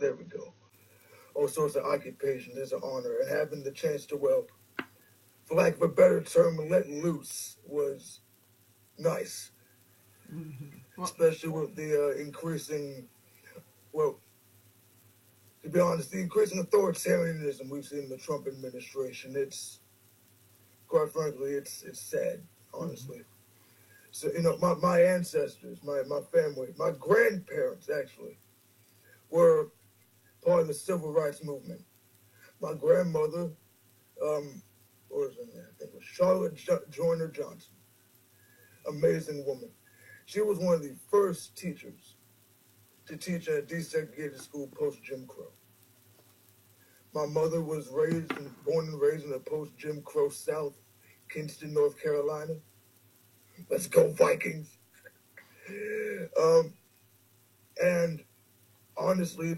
There we go. All sorts of occupations is an honor, and having the chance to, well, for lack of a better term, let loose was nice, Well, especially with the increasing, well, to be honest, the increasing authoritarianism we've seen in the Trump administration. It's quite frankly, it's sad, mhm. honestly. So my ancestors, my family, my grandparents actually were part of the civil rights movement. My grandmother, um, what was her name? I think it was Charlotte Joyner Johnson. Amazing woman. She was one of the first teachers to teach at a desegregated school post Jim Crow. My mother was born and raised in the post Jim Crow South, Kinston, North Carolina. Let's go Vikings. Um, and honestly,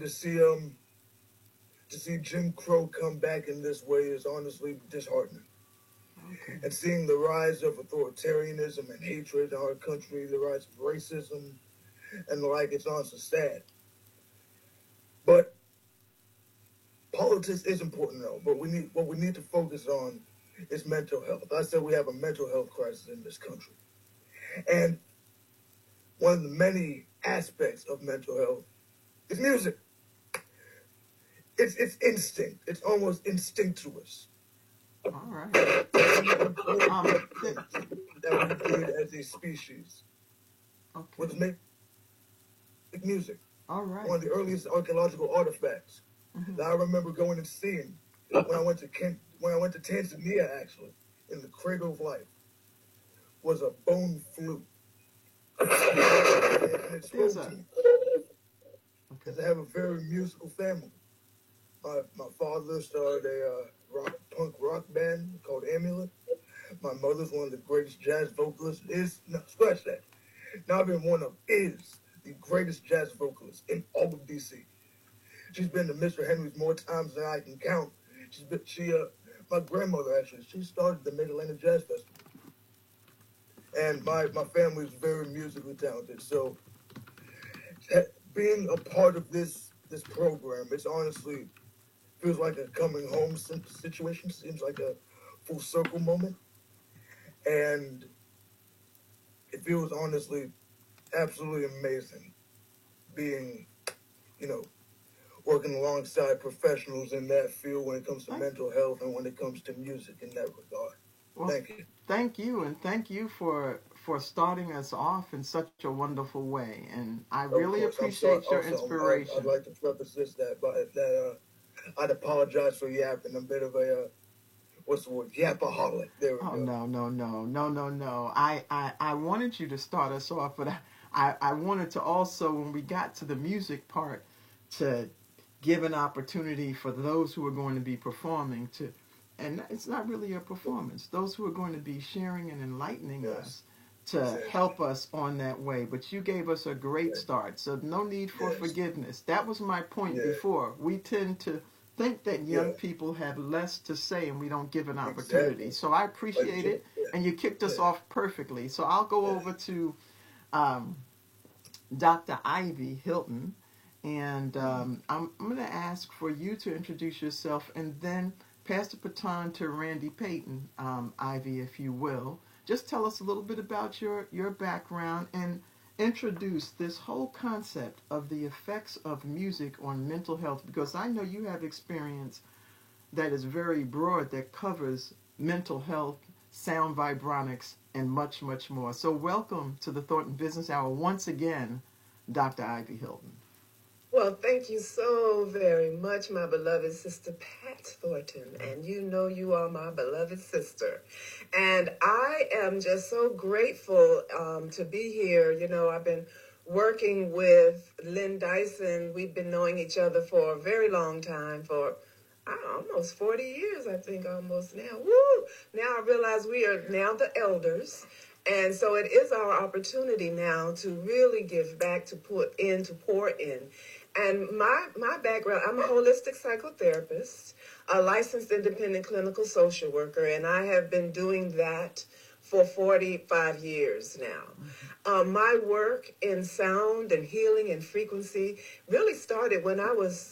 to see Jim Crow come back in this way is honestly disheartening. Okay. And seeing the rise of authoritarianism and hatred in our country, the rise of racism and the like, it's honestly sad. But politics is important though. But what we need to focus on is mental health. I said we have a mental health crisis in this country. And one of the many aspects of mental health is music. It's instinct. It's almost instinctuous. All right. It's one of the important Th- things that we did as a species was okay. make music. All One right. of the earliest archaeological artifacts Mm-hmm. that I remember going and seeing when I went to Tanzania actually in the cradle of life was a bone flute. And it There's spoke to a me okay. because I have a very musical family. My father started a punk rock band called Amulet. My mother's one of the greatest jazz vocalists. Is no, scratch that. Not even one of is the greatest jazz vocalist in all of DC. She's been to Mr. Henry's more times than I can count. My grandmother actually, she started the Mid Atlantic Jazz Festival, and my family is very musically talented. So being a part of this program, it's honestly feels like a coming home situation. Seems like a full circle moment, and it feels honestly absolutely amazing being, you know, working alongside professionals in that field when it comes to Thank mental health and when it comes to music in that regard. well. Thank you. Thank you, and thank you for starting us off in such a wonderful way. And I Of really course, I'm sorry. appreciate your Also, I'd inspiration. like to preface this that I'd apologize for yapping. I'm a bit of a what's the word? Yapaholic. There we Oh go. no, no, no, no, no, no. I wanted you to start us off, but I wanted to also, when we got to the music part, to give an opportunity for those who are going to be performing to, and it's not really a performance, those who are going to be sharing and enlightening Yes, us to exactly. help us on that way. But you gave us a great Yeah. start, so no need for Yes. forgiveness. That was my point Yeah. before. We tend to think that young Yeah. people have less to say and we don't give an opportunity. Exactly. So I Like appreciate Jim. it, Yeah. and you kicked us Yeah. off perfectly. So I'll go Yeah. over to um, Dr. Ivy Hilton, and Mm-hmm. I'm going to ask for you to introduce yourself, and then pass the baton to Randy Payton, Ivy, if you will. Just tell us a little bit about your background and introduce this whole concept of the effects of music on mental health, because I know you have experience that is very broad that covers mental health, sound vibronics, and much, much more. So, welcome to the Thornton Business Hour once again, Dr. Ivy Hilton. Well, thank you so very much, my beloved sister Pat Thornton. And you know you are my beloved sister. And I am just so grateful to be here. You know, I've been working with Lynn Dyson. We've been knowing each other for a very long time, for almost 40 years, I think, almost now. Woo! Now I realize we are now the elders. And so it is our opportunity now to really give back, to pour in. And my background, I'm a holistic psychotherapist, a licensed independent clinical social worker, and I have been doing that for 45 years now. My work in sound and healing and frequency really started when I was